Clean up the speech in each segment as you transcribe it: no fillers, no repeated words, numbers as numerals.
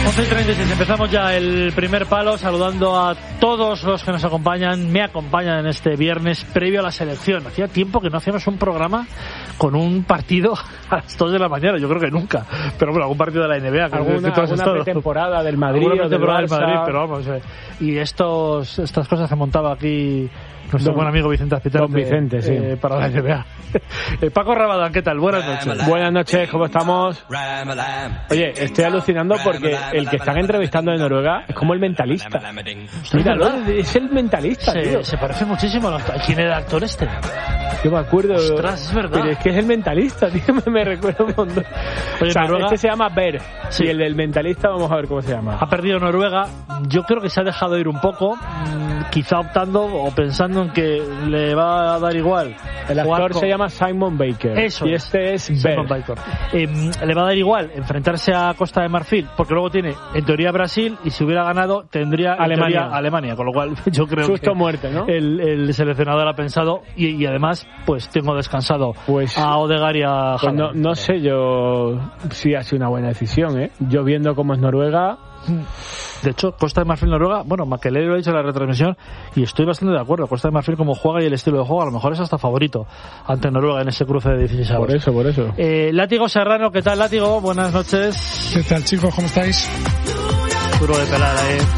11:36, empezamos ya el primer palo saludando a todos los que nos acompañan, me acompañan en este viernes previo a la selección. Hacía tiempo que no hacíamos un programa con un partido a las 2 de la mañana, yo creo que nunca, pero bueno, algún partido de la NBA, alguna pretemporada del Madrid o del Barça, pero vamos, y estas cosas que montaba aquí nuestro buen amigo Vicente Azpitarte, Don Vicente, sí. Para la NBA. Paco Rabadán, ¿qué tal? Buenas noches. Buenas noches, ¿cómo estamos? Oye, estoy alucinando porque el que están entrevistando de Noruega es como el Mentalista. Míralo, es el Mentalista, tío. Se parece muchísimo a ¿quién era el actor este? Yo me acuerdo. Ostras, es verdad. Pero es que es el Mentalista, tío, me recuerda un montón. Oye, o sea, Noruega, este se llama Ber. Sí. Y el del Mentalista, vamos a ver cómo se llama. Ha perdido Noruega. Yo creo que se ha dejado ir un poco, quizá optando o pensando en que le va a dar igual. El actor se llama Simon Baker. Eso y este es Simon Baker. Le va a dar igual enfrentarse a Costa de Marfil, porque luego tiene, en teoría, Brasil, y si hubiera ganado, tendría Alemania, con lo cual yo creo Susto que muerte, ¿no? el seleccionador ha pensado, y además, pues tengo descansado a Odegaard y a pues no sé yo si ha sido una buena decisión, ¿eh? Yo viendo cómo es Noruega. De hecho, Costa de Marfil, Noruega, bueno, Makelele lo ha dicho en la retransmisión y estoy bastante de acuerdo. Costa de Marfil como juega y el estilo de juego a lo mejor es hasta favorito ante Noruega en ese cruce de 16 avos. Por eso. Látigo Serrano, ¿qué tal, Látigo? Buenas noches. ¿Qué tal, chicos? ¿Cómo estáis? Duro de pelar,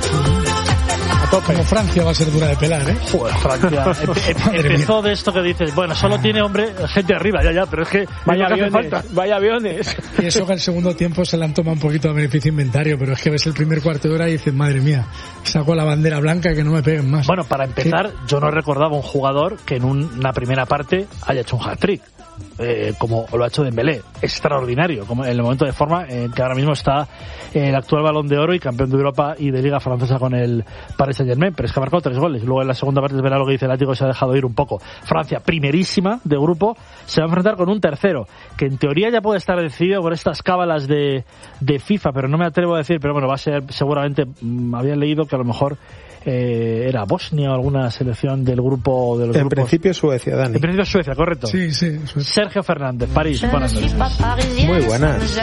Como Francia va a ser dura de pelar, ¿eh? Joder, Francia. Empezó de esto que dices, bueno, solo tiene gente arriba, ya, pero es que vaya aviones. Y eso que el segundo tiempo se le han tomado un poquito de beneficio inventario, pero es que ves el primer cuarto de hora y dices, madre mía, saco la bandera blanca que no me peguen más. Bueno, para empezar, yo no recordaba un jugador que en una primera parte haya hecho un hat-trick. Como lo ha hecho Dembélé, extraordinario, como en el momento de forma que ahora mismo está el actual Balón de Oro y campeón de Europa y de Liga Francesa con el Paris Saint-Germain, pero es que ha marcado 3 goles. Luego en la segunda parte es verdad lo que dice el Látigo, se ha dejado ir un poco. Francia, primerísima de grupo, se va a enfrentar con un tercero, que en teoría ya puede estar decidido por estas cábalas de FIFA, pero no me atrevo a decir, pero bueno, va a ser seguramente, había leído que a lo mejor era Bosnia o alguna selección del grupo de los en grupos. Principio Suecia, Dani. En principio Suecia, correcto. Sí. Sergio Fernández, París, buenas noches. Muy buenas.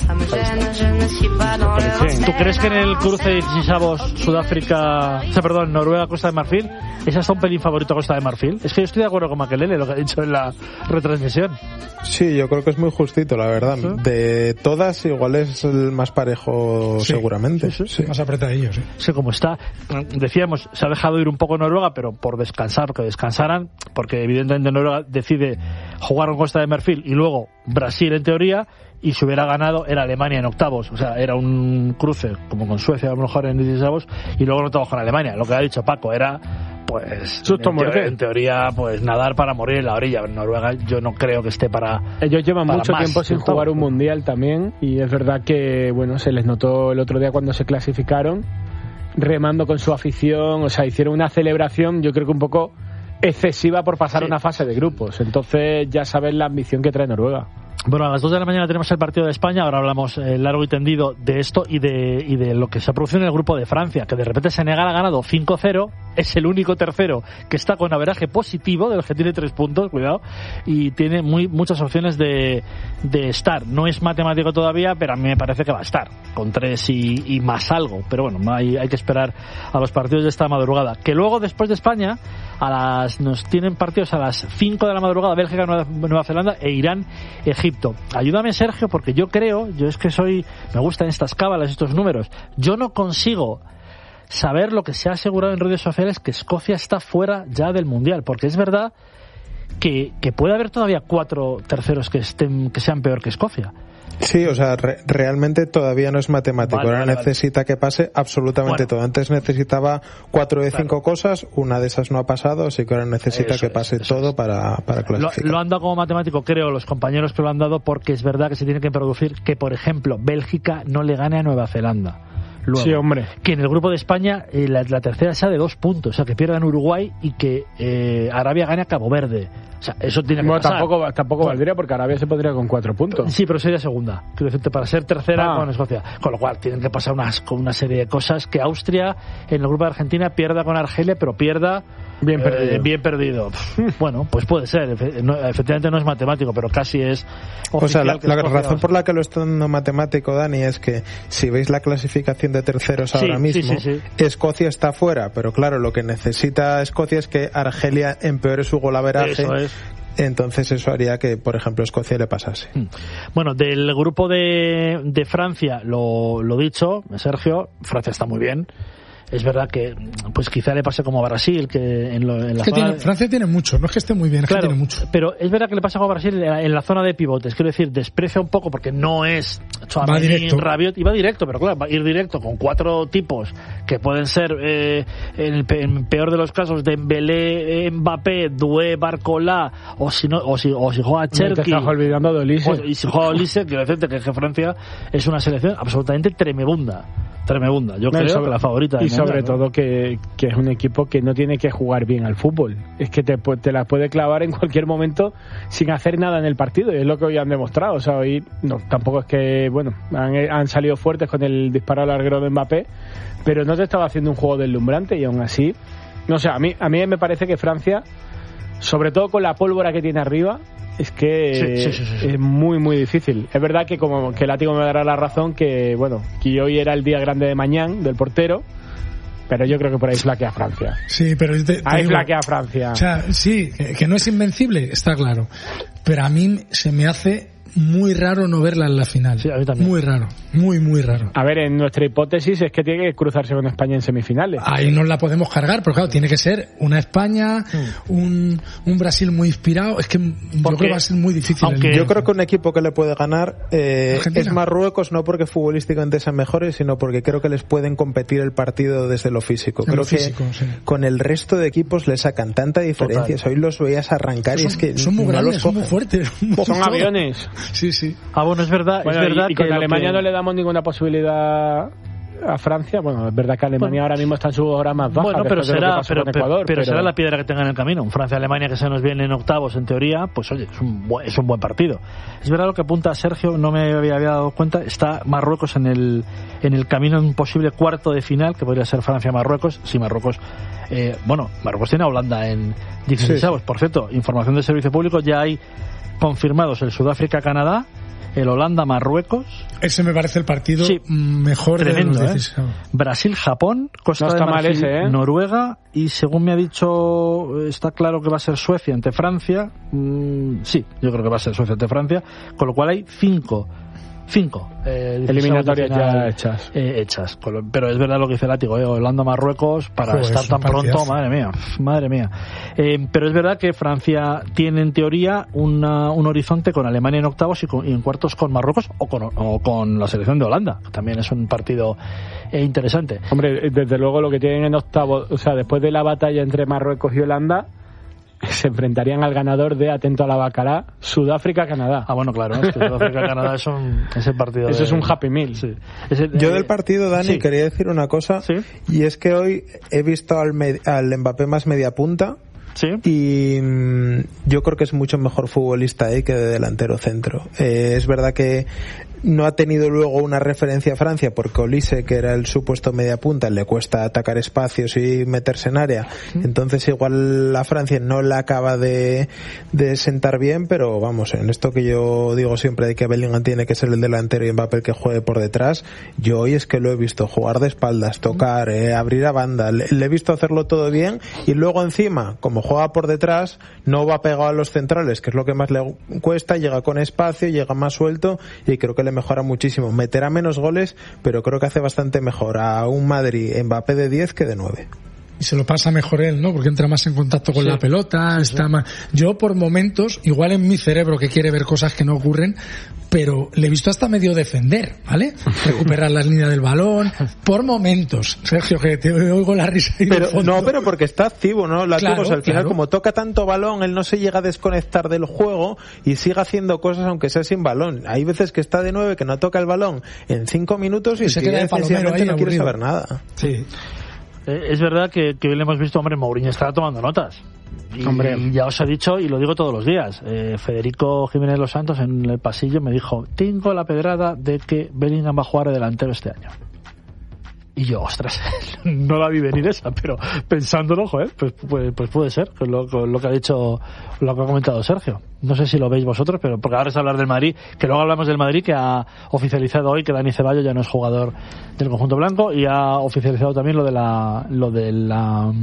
¿Tú crees que en el cruce de 16avos Noruega, Costa de Marfil, es hasta un pelín favorito Costa de Marfil? Es que yo estoy de acuerdo con Makelele, lo que ha dicho en la retransmisión. Sí, yo creo que es muy justito, la verdad. ¿Sí? De todas, igual es el más parejo, seguramente. Sí. Más apretadillo, sí. Sí, como está. Decíamos, se ha dejado ir un poco Noruega, pero por descansar, porque descansaran, porque evidentemente Noruega decide jugar con Costa de Marfil y luego Brasil en teoría, y si hubiera ganado era Alemania en octavos, o sea, era un cruce como con Suecia a lo mejor en 16avos y luego no estamos con Alemania. Lo que ha dicho Paco era, pues, en teoría, pues nadar para morir en la orilla. En Noruega yo no creo que esté para... Ellos llevan mucho tiempo sin jugar un mundial también, y es verdad que, bueno, se les notó el otro día cuando se clasificaron, remando con su afición, o sea, hicieron una celebración, yo creo que un poco excesiva por pasar una fase de grupos. Entonces ya sabes la ambición que trae Noruega. Bueno, a las 2 de la mañana tenemos el partido de España. Ahora hablamos largo y tendido de esto y de lo que se ha producido en el grupo de Francia, que de repente Senegal ha ganado 5-0, es el único tercero que está con averaje positivo, del que tiene 3 puntos, cuidado, y tiene muchas opciones de estar. No es matemático todavía, pero a mí me parece que va a estar con 3 y más algo. Pero bueno, hay que esperar a los partidos de esta madrugada, que luego después de España nos tienen partidos a las 5 de la madrugada Bélgica, Nueva Zelanda e Irán, Egipto. Ayúdame, Sergio, porque yo es que me gustan estas cábalas, estos números. Yo no consigo saber lo que se ha asegurado en redes sociales, que Escocia está fuera ya del Mundial, porque es verdad que puede haber todavía 4 terceros que sean peor que Escocia. Sí, o sea, realmente todavía no es matemático. Ahora necesita que pase absolutamente todo. Antes necesitaba 4 de 5 cosas, una de esas no ha pasado, así que ahora necesita que pase todo para clasificar. Lo han dado como matemático, creo, los compañeros que lo han dado, porque es verdad que se tiene que producir que, por ejemplo, Bélgica no le gane a Nueva Zelanda. Luego, sí, hombre. Que en el grupo de España la tercera sea de 2 puntos, o sea, que pierdan Uruguay y que Arabia gane a Cabo Verde. O sea, eso tiene que pasar. Tampoco valdría porque Arabia se pondría con 4 puntos. Sí, pero sería segunda. Quiero decirte, para ser tercera con Escocia. Con lo cual, tienen que pasar una serie de cosas. Que Austria, en el grupo de Argentina, pierda con Argelia, pero pierda bien perdido. Bueno, pues puede ser. Efectivamente no es matemático, pero casi es oficial. O sea, la razón por la que lo estoy dando matemático, Dani, es que si veis la clasificación de terceros ahora mismo, Escocia está fuera, pero claro, lo que necesita Escocia es que Argelia empeore su golaveraje. Eso es. Entonces eso haría que, por ejemplo, Escocia le pasase. Bueno, del grupo de Francia, lo dicho, Sergio, Francia está muy bien. Es verdad que pues quizá le pase como a Brasil, que en la zona Francia tiene mucho, no es que esté muy bien, es claro, que tiene mucho. Pero es verdad que le pasa como a Brasil en la zona de pivotes, quiero decir, desprecia un poco porque no es Rabiot, y va directo, pero claro, va a ir directo con 4 tipos que pueden ser en peor de los casos Dembélé, Mbappé, Doué, Barcola, o si juega Cherki, te estás olvidando de Olise. Y si juega Olise, quiero decirte que Francia es una selección absolutamente tremebunda. Yo creo que la favorita del mundial, sobre todo que es un equipo que no tiene que jugar bien al fútbol, es que te la puede clavar en cualquier momento sin hacer nada en el partido, y es lo que hoy han demostrado. O sea, hoy tampoco es que han salido fuertes con el disparo al larguero de Mbappé, pero no te estaba haciendo un juego deslumbrante, y aún así, no sé, a mí me parece que Francia, sobre todo con la pólvora que tiene arriba, es que es muy muy difícil. Es verdad que como que Látigo me dará la razón que hoy era el día grande de Mañán, del portero, pero yo creo que por ahí flaquea Francia. Sí, pero flaquea Francia. O sea, sí, que no es invencible, está claro, pero a mí se me hace muy raro no verla en la final. Sí, a mí también. Muy raro, muy raro. A ver, en nuestra hipótesis es que tiene que cruzarse con España en semifinales. Ahí no la podemos cargar, pero claro, tiene que ser una España, un Brasil muy inspirado. Es que yo creo que va a ser muy difícil. Yo creo que un equipo que le puede ganar es Marruecos, no porque futbolísticamente sean mejores, sino porque creo que les pueden competir el partido desde lo físico. Creo que con el resto de equipos le sacan tanta diferencia. Hoy los veías arrancar y es que son muy grandes, son muy fuertes. Son aviones. Sí. Bueno, es verdad. Y con Alemania no le damos ninguna posibilidad a Francia. Bueno, es verdad que Alemania ahora mismo está en sus horas más bajas. Bueno, pero será la piedra que tenga en el camino. Un Francia-Alemania que se nos viene en octavos, en teoría, pues oye, es un buen partido. Es verdad lo que apunta Sergio, no me había dado cuenta, está Marruecos en el camino de un posible cuarto de final, que podría ser Francia-Marruecos. Si Marruecos, Marruecos tiene a Holanda en 16avos. Por cierto, información del servicio público, ya hay confirmados el Sudáfrica-Canadá, el Holanda-Marruecos. Ese me parece el partido mejor tremendo, de los Brasil-Japón, Costa de Marfil, Noruega, y según me ha dicho, está claro que va a ser Suecia ante Francia. Sí, yo creo que va a ser Suecia ante Francia, con lo cual hay 5 eliminatorias ya hechas. Pero es verdad lo que dice Látigo, Holanda-Marruecos para estar tan pronto, madre mía. Pero es verdad que Francia tiene en teoría un horizonte con Alemania en octavos y en cuartos con Marruecos o con la selección de Holanda, que también es un partido interesante. Hombre, desde luego lo que tienen en octavos, o sea, después de la batalla entre Marruecos y Holanda, se enfrentarían al ganador de, atento a la bacalá, Sudáfrica-Canadá. Bueno, claro, es que Sudáfrica-Canadá es el partido. Eso es un Happy Meal. Sí. Yo del partido, Dani, quería decir una cosa, y es que hoy he visto al Mbappé más media punta. Sí. Y yo creo que es mucho mejor futbolista que de delantero centro. Es verdad que no ha tenido luego una referencia a Francia porque Olise, que era el supuesto media punta, le cuesta atacar espacios y meterse en área. Entonces igual la Francia no la acaba de sentar bien, pero vamos, en esto que yo digo siempre de que Bellingham tiene que ser el delantero y Mbappé el que juegue por detrás, yo hoy es que lo he visto jugar de espaldas, tocar, abrir a banda, le he visto hacerlo todo bien, y luego encima, como juega por detrás, no va pegado a los centrales, que es lo que más le cuesta, llega con espacio, llega más suelto, y creo que le mejora muchísimo. Meterá menos goles, pero creo que hace bastante mejor a un Madrid Mbappé de 10 que de 9. Y se lo pasa mejor él, ¿no? Porque entra más en contacto con la pelota, está más... Yo por momentos, igual en mi cerebro que quiere ver cosas que no ocurren, pero le he visto hasta medio defender, ¿vale? Recuperar la línea del balón, por momentos. Sergio, que te oigo la risa ahí. Pero porque está activo, ¿no? Al final, como toca tanto balón, él no se llega a desconectar del juego y sigue haciendo cosas aunque sea sin balón. Hay veces que está de 9, que no toca el balón en 5 minutos y se queda defensivamente no quiere saber nada. Sí. Es verdad que hoy le hemos visto, Mourinho estaba tomando notas. Y ya os he dicho, y lo digo todos los días, Federico Jiménez Los Santos en el pasillo me dijo, tengo la pedrada de que Bellingham va a jugar de delantero este año. Y yo, ostras, no la vi venir esa, pero pensándolo, joder, pues puede ser, con lo que ha dicho, lo que ha comentado Sergio. No sé si lo veis vosotros, pero porque ahora es hablar del Madrid, que luego hablamos del Madrid, que ha oficializado hoy que Dani Ceballos ya no es jugador del conjunto blanco, y ha oficializado también lo de la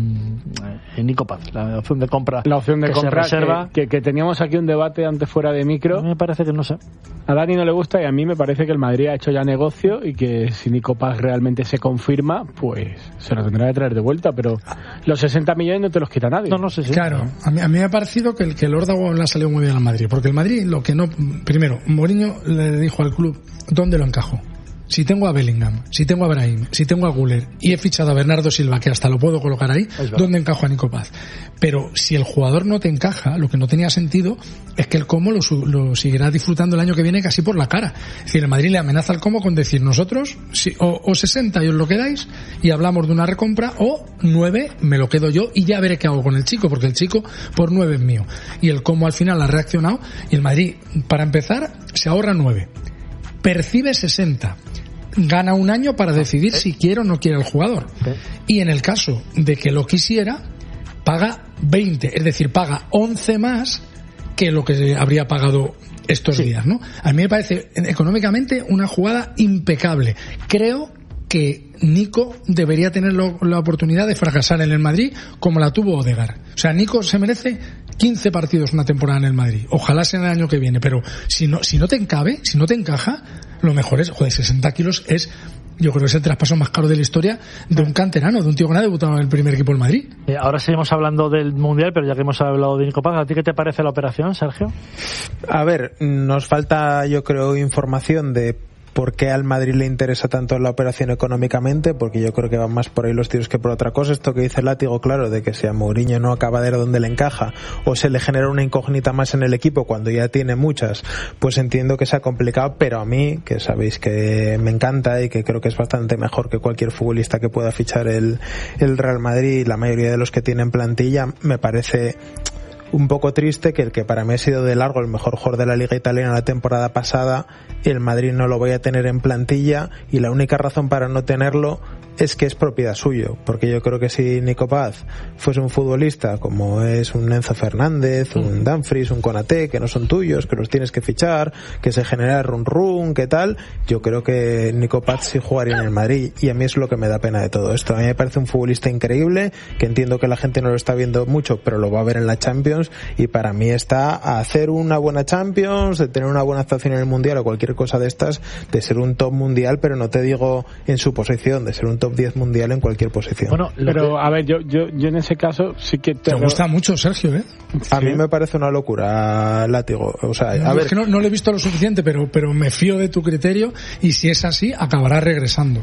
Nico Paz, la opción de compra. La opción de que compra se reserva. Que teníamos aquí un debate antes fuera de micro. A mí me parece que no sé. A Dani no le gusta y a mí me parece que el Madrid ha hecho ya negocio y que si Nico Paz realmente se confirma, pues se lo tendrá que traer de vuelta, pero los 60 millones no te los quita nadie. No sé. Claro, a mí me ha parecido que el órdago le ha salido muy bien al Madrid, porque el Madrid lo que no... Primero, Mourinho le dijo al club, ¿dónde lo encajo? Si tengo a Bellingham, si tengo a Brahim, si tengo a Güler y he fichado a Bernardo Silva, que hasta lo puedo colocar ahí, ¿dónde encajo a Nico Paz? Pero si el jugador no te encaja, lo que no tenía sentido es que el Como lo seguirá disfrutando el año que viene casi por la cara. Es decir, el Madrid le amenaza al Como con decir, nosotros, si, o 60 y os lo quedáis y hablamos de una recompra, o 9 me lo quedo yo y ya veré qué hago con el chico, porque el chico por 9 es mío. Y el Como al final ha reaccionado y el Madrid, para empezar, se ahorra 9. Percibe 60. Gana un año para decidir si quiere o no quiere el jugador. Y en el caso de que lo quisiera, paga 20, es decir, paga 11 más que lo que habría pagado estos días, ¿no? A mí me parece económicamente una jugada impecable. Creo que Nico debería tener la oportunidad de fracasar en el Madrid como la tuvo Odegaard. O sea, Nico se merece 15 partidos una temporada en el Madrid. Ojalá sea el año que viene, pero si no te encabe, si no te encaja, lo mejor es, 60 kilos es, yo creo que es el traspaso más caro de la historia de un canterano, de un tío que no ha debutado en el primer equipo del Madrid. Ahora seguimos hablando del Mundial, pero ya que hemos hablado de Nico Paz, ¿a ti qué te parece la operación, Sergio? A ver, nos falta, yo creo, información de por qué al Madrid le interesa tanto la operación económicamente, porque yo creo que van más por ahí los tiros que por otra cosa. Esto que dice Látigo, claro, de que si a Mourinho no acaba de ver dónde le encaja o se le genera una incógnita más en el equipo cuando ya tiene muchas, pues entiendo que sea complicado, pero a mí, que sabéis que me encanta y que creo que es bastante mejor que cualquier futbolista que pueda fichar el Real Madrid, la mayoría de los que tienen plantilla, me parece un poco triste que el que para mí ha sido de largo el mejor jugador de la Liga Italiana la temporada pasada, el Madrid no lo vaya a tener en plantilla, y la única razón para no tenerlo es que es propiedad suyo, porque yo creo que si Nico Paz fuese un futbolista como es un Enzo Fernández, un Dumfries, un Konaté, que no son tuyos, que los tienes que fichar, que se genera run, que tal, yo creo que Nico Paz sí jugaría en el Madrid, y a mí es lo que me da pena de todo esto. A mí me parece un futbolista increíble, que entiendo que la gente no lo está viendo mucho, pero lo va a ver en la Champions, y para mí está a hacer una buena Champions, de tener una buena actuación en el Mundial o cualquier cosa de estas, de ser un top mundial, pero no te digo en su posición, de ser un top 10 mundial en cualquier posición. Bueno, pero a ver, yo en ese caso sí que te gusta mucho, Sergio, ¿eh? A mí me parece una locura, Látigo. O sea, a ver, es que no lo he visto lo suficiente, pero me fío de tu criterio, y si es así, acabará regresando.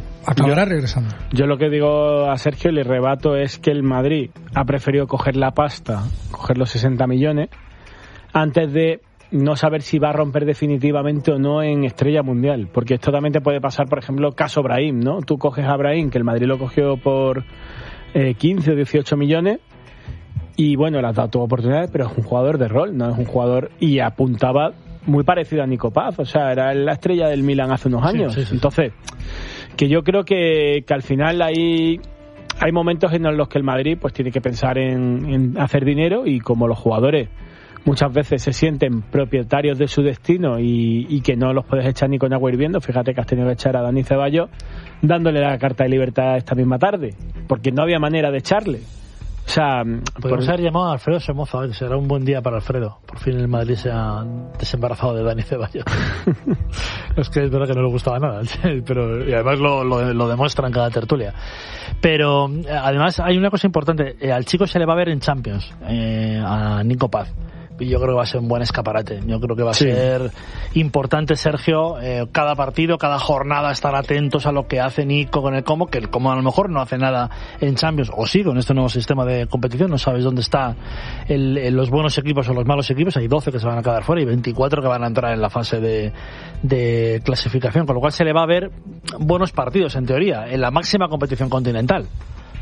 Yo lo que digo a Sergio, le rebato, es que el Madrid ha preferido coger la pasta, coger los 60 millones, antes de no saber si va a romper definitivamente o no en estrella mundial, porque esto también te puede pasar, por ejemplo, caso Brahim, ¿no? Tú coges a Brahim, que el Madrid lo cogió por 15 o 18 millones, y bueno, le has dado tu oportunidad, pero es un jugador de rol, no es un jugador, y apuntaba muy parecido a Nico Paz, o sea, era la estrella del Milan hace unos años. Sí. Entonces, que yo creo que al final hay momentos en los que el Madrid pues tiene que pensar en hacer dinero, y como los jugadores muchas veces se sienten propietarios de su destino y que no los puedes echar ni con agua hirviendo. Fíjate que has tenido que echar a Dani Ceballos dándole la carta de libertad esta misma tarde, porque no había manera de echarle. O sea, podemos haber llamado a Alfredo Somoza hoy, será un buen día para Alfredo. Por fin el Madrid se ha desembarazado de Dani Ceballos. Es que es verdad que no le gustaba nada, pero y además lo demuestra en cada tertulia. Pero además hay una cosa importante, al chico se le va a ver en Champions, a Nico Paz. Y yo creo que va a ser un buen escaparate. Yo creo que va a ser importante, Sergio, cada partido, cada jornada, estar atentos a lo que hace Nico con el Como, que el Como a lo mejor no hace nada en Champions, o sí, con este nuevo sistema de competición, no sabes dónde están los buenos equipos o los malos equipos. Hay 12 que se van a quedar fuera y 24 que van a entrar en la fase de clasificación, con lo cual se le va a ver buenos partidos, en teoría, en la máxima competición continental.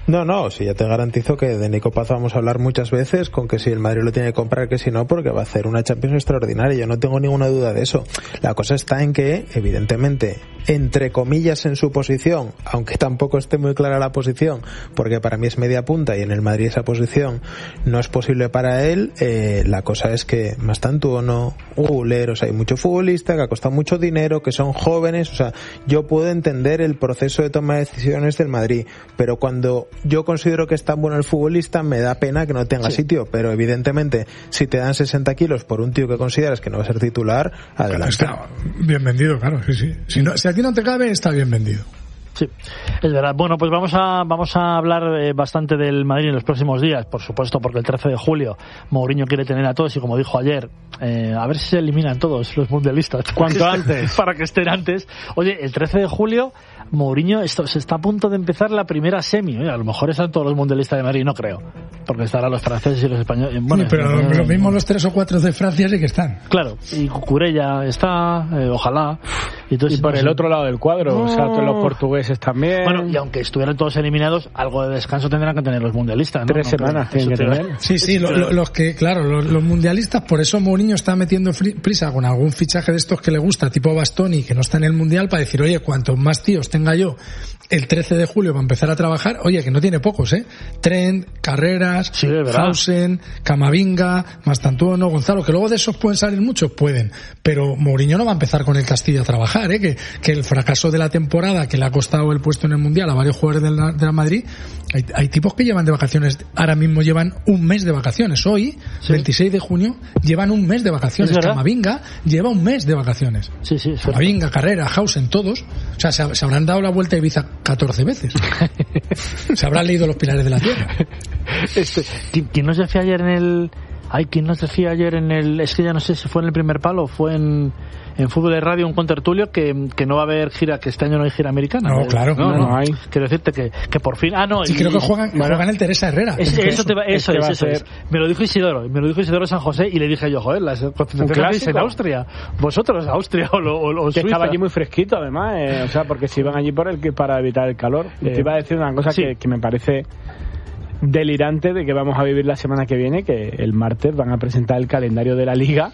No, sí, ya te garantizo que de Nico Paz vamos a hablar muchas veces, con que si el Madrid lo tiene que comprar, que si no, porque va a hacer una Champions extraordinaria. Yo no tengo ninguna duda de eso. La cosa está en que, evidentemente, entre comillas en su posición, aunque tampoco esté muy clara la posición, porque para mí es media punta y en el Madrid esa posición no es posible para él, la cosa es que Mastantuono, Güler, hay mucho futbolista que ha costado mucho dinero, que son jóvenes, yo puedo entender el proceso de toma de decisiones del Madrid, pero cuando yo considero que es tan bueno el futbolista, me da pena que no tenga sitio, pero evidentemente si te dan 60 kilos por un tío que consideras que no va a ser titular, adelante. Está bien vendido, claro, sí. Si a ti no te cabe, está bien vendido. Sí, es verdad. Bueno, pues vamos a hablar bastante del Madrid en los próximos días, por supuesto, porque el 13 de julio Mourinho quiere tener a todos y, como dijo ayer, a ver si se eliminan todos los mundialistas. Cuanto antes. Para que estén antes. Oye, el 13 de julio Mourinho se está a punto de empezar la primera semi. Oye, a lo mejor están todos los mundialistas de Madrid, no creo, porque estarán los franceses y los españoles. Bueno, sí, pero lo mismo los 3 o 4 de Francia sí que están. Claro, y Cucurella está, ojalá. Y por el otro lado del cuadro, todos los portugueses también. Bueno, y aunque estuvieran todos eliminados, algo de descanso tendrán que tener los mundialistas, ¿no? 3 semanas tienen que tener. Sí, los que, claro, los mundialistas, por eso Mourinho está metiendo prisa con algún fichaje de estos que le gusta, tipo Bastoni, que no está en el mundial, para decir, oye, cuantos más tíos tenga yo el 13 de julio para empezar a trabajar, oye, que no tiene pocos, Trent, Carreras, Hausen, Camavinga, Mastantuono, Gonzalo, que luego de esos pueden salir muchos, pueden, pero Mourinho no va a empezar con el Castilla a trabajar, que el fracaso de la temporada, que le ha costado el puesto en el mundial a varios jugadores de la Madrid, hay tipos que llevan de vacaciones, ahora mismo llevan un mes de vacaciones, hoy, 26 de junio, llevan un mes de vacaciones, Camavinga lleva un mes de vacaciones, Camavinga, Carrera, Hausen, todos, o sea, se habrán dado la vuelta a Ibiza 14 veces. Se habrán leído Los Pilares de la Tierra. ¿Quién nos decía ayer en el... Es que ya no sé si fue en el primer palo o fue en Fútbol de Radio, un contertulio, que no va a haber gira, que este año no hay gira americana. No, claro. No hay. Quiero decirte que por fin... Sí, creo que juegan el Teresa Herrera. Eso es. Me lo dijo Isidoro San José y le dije yo, joder, las concentraciones en Austria. Vosotros, Austria o que Suiza. Estaba allí muy fresquito, además, porque si iban allí para evitar el calor. Te iba a decir una cosa que me parece delirante, de que vamos a vivir la semana que viene, que el martes van a presentar el calendario de la Liga.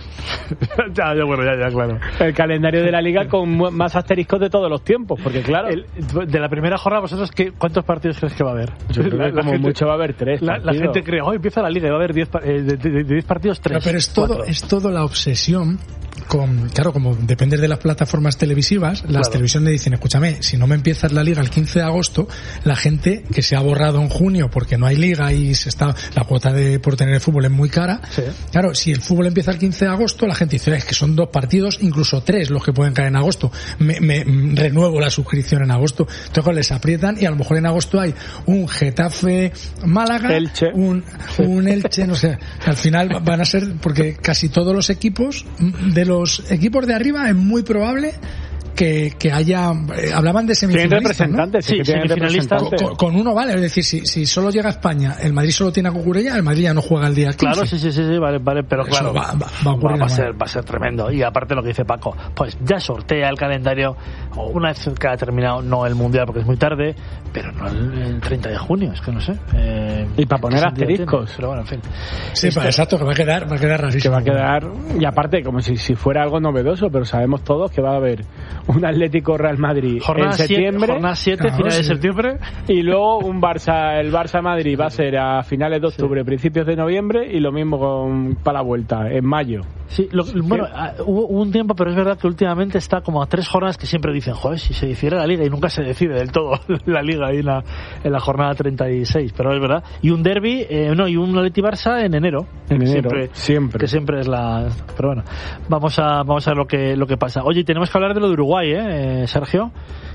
ya, claro. El calendario de la Liga con más asteriscos de todos los tiempos, porque claro, de la primera jornada, vosotros ¿cuántos partidos crees que va a haber? Yo creo que como mucho va a haber 3 la gente cree, hoy empieza la Liga y va a haber 10 partidos, 3. Pero es todo la obsesión claro, como depende de las plataformas televisivas, las televisiones dicen, escúchame, si no me empiezas la Liga el 15 de agosto, la gente que se ha borrado en junio porque no hay Liga y la cuota por tener el fútbol es muy cara, claro, si el fútbol empieza el 15 de agosto, la gente dice, es que son 2 partidos, incluso 3 los que pueden caer en agosto, me renuevo la suscripción en agosto, entonces les aprietan y a lo mejor en agosto hay un Getafe Málaga, Elche. un Elche, no sé, al final van a ser, porque casi todos los equipos de los equipos de arriba es muy probable que haya, hablaban de semifinalistas, representantes, ¿no? Semifinalistas. Con uno vale, es decir, si solo llega a España, el Madrid solo tiene a Cucurella, el Madrid ya no juega el día 15. Claro, sí, vale, pero claro, eso va a ser tremendo. Y aparte lo que dice Paco, pues ya sortea el calendario una vez que ha terminado, no el Mundial porque es muy tarde, pero no el 30 de junio, es que no sé. Y para poner asteriscos. Pero bueno, en fin. Sí, exacto, que va a quedar rarísimo. Que va a quedar, y aparte, como si fuera algo novedoso, pero sabemos todos que va a haber un Atlético Real Madrid en septiembre, jornada 7, finales de septiembre, y luego el Barça Madrid va a ser a finales de octubre, principios de noviembre, y lo mismo para la vuelta en mayo. Sí, bueno, hubo un tiempo, pero es verdad que últimamente está como a 3 jornadas que siempre dicen, joder, si se hiciera la Liga, y nunca se decide del todo la Liga ahí en la jornada 36, pero es verdad. Y un derbi, y un Atleti Barça en enero. Siempre. Que siempre es la... Pero bueno, vamos a ver lo que pasa. Oye, tenemos que hablar de lo de Uruguay, Sergio,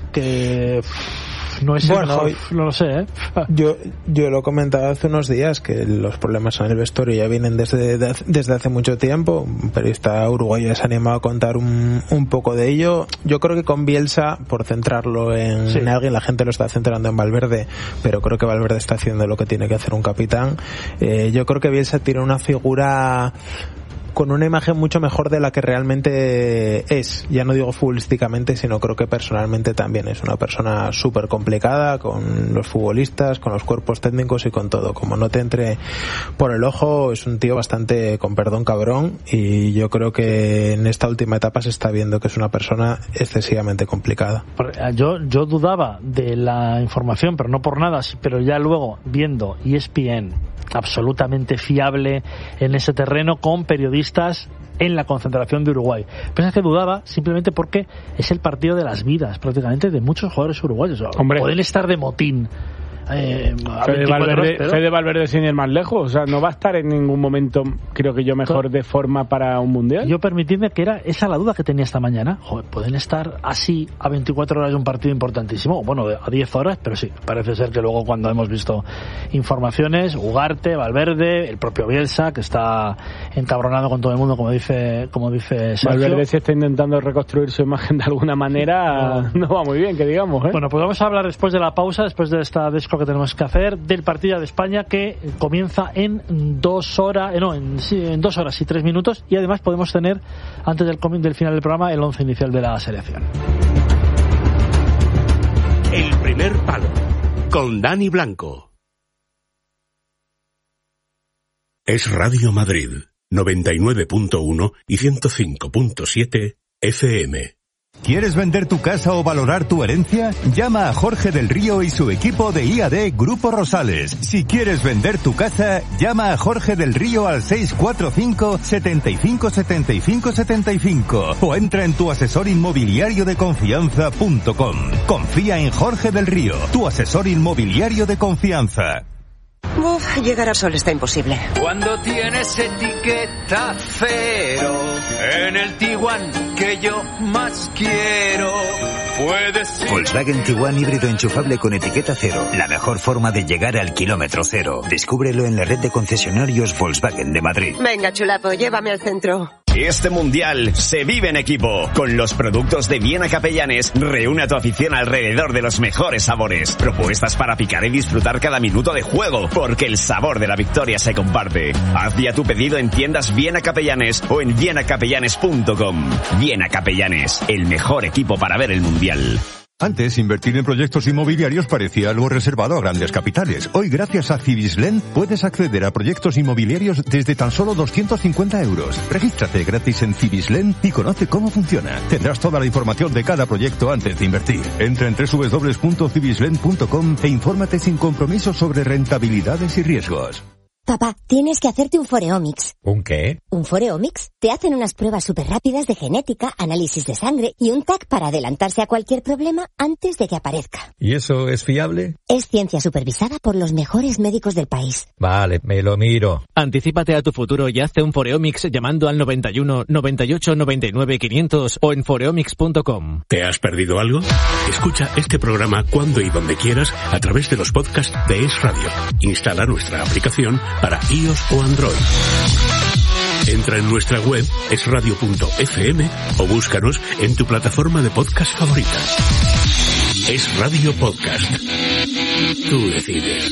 que... No es el mejor, no lo sé, Yo lo comentaba hace unos días, que los problemas en el vestuario ya vienen desde hace mucho tiempo. Un periodista uruguayo se ha animado a contar un poco de ello. Yo creo que con Bielsa, por centrarlo en alguien, la gente lo está centrando en Valverde, pero creo que Valverde está haciendo lo que tiene que hacer un capitán. Yo creo que Bielsa tiene una figura con una imagen mucho mejor de la que realmente es. Ya no digo futbolísticamente, sino creo que personalmente también es una persona súper complicada con los futbolistas, con los cuerpos técnicos y con todo. Como no te entre por el ojo, es un tío bastante, con perdón, cabrón, y yo creo que en esta última etapa se está viendo que es una persona excesivamente complicada. Yo dudaba de la información, pero no por nada, pero ya luego viendo ESPN, absolutamente fiable en ese terreno, con periodistas en la concentración de Uruguay. Pensé que dudaba simplemente porque es el partido de las vidas prácticamente de muchos jugadores uruguayos. Hombre, pueden estar de motín. Fede Valverde sin ir más lejos, o sea, no va a estar en ningún momento, creo que yo, mejor de forma para un mundial. Yo permitidme que era esa la duda que tenía esta mañana. Joder, pueden estar así a 24 horas de un partido importantísimo, bueno, a 10 horas, pero sí, parece ser que luego cuando hemos visto informaciones, Ugarte, Valverde, el propio Bielsa, que está encabronado con todo el mundo, como dice Sergio. Valverde se está intentando reconstruir su imagen de alguna manera, no va muy bien, que digamos, ¿eh? Bueno, pues vamos a hablar después de la pausa, después de esta desco que tenemos que hacer, del partido de España, que comienza en 2 horas, en 2 horas y 3 minutos, y además podemos tener, antes del final del programa, el 11 inicial de la selección. El primer palo, con Dani Blanco. Es Radio Madrid, 99.1 y 105.7 FM. ¿Quieres vender tu casa o valorar tu herencia? Llama a Jorge del Río y su equipo de IAD Grupo Rosales. Si quieres vender tu casa, llama a Jorge del Río al 645 75 75 75 o entra en tuasesorinmobiliariodeconfianza.com. Confía en Jorge del Río, tu asesor inmobiliario de confianza. Llegar al sol está imposible. Cuando tienes etiqueta cero en el Tiguan que yo más quiero, puedes ser... Volkswagen Tiguan híbrido enchufable con etiqueta cero. La mejor forma de llegar al kilómetro cero. Descúbrelo en la red de concesionarios Volkswagen de Madrid. Venga, chulapo, llévame al centro. Este mundial se vive en equipo. Con los productos de Viena Capellanes, reúne a tu afición alrededor de los mejores sabores. Propuestas para picar y disfrutar cada minuto de juego, porque el sabor de la victoria se comparte. Haz ya tu pedido en tiendas Viena Capellanes o en vienacapellanes.com. Viena Capellanes, el mejor equipo para ver el mundial. Antes, invertir en proyectos inmobiliarios parecía algo reservado a grandes capitales. Hoy, gracias a Cibislen, puedes acceder a proyectos inmobiliarios desde tan solo 250 euros. Regístrate gratis en Cibislen y conoce cómo funciona. Tendrás toda la información de cada proyecto antes de invertir. Entra en www.cibislen.com e infórmate sin compromiso sobre rentabilidades y riesgos. Papá, tienes que hacerte un Foreomics. ¿Un qué? ¿Un Foreomics? Te hacen unas pruebas súper rápidas de genética, análisis de sangre y un TAC para adelantarse a cualquier problema antes de que aparezca. ¿Y eso es fiable? Es ciencia supervisada por los mejores médicos del país. Vale, me lo miro. Anticípate a tu futuro y hazte un Foreomics llamando al 91 98 99 500 o en foreomics.com. ¿Te has perdido algo? Escucha este programa cuando y donde quieras a través de los podcasts de Es Radio. Instala nuestra aplicación para iOS o Android. Entra en nuestra web esradio.fm o búscanos en tu plataforma de podcast favorita. Es Radio Podcast. Tú decides.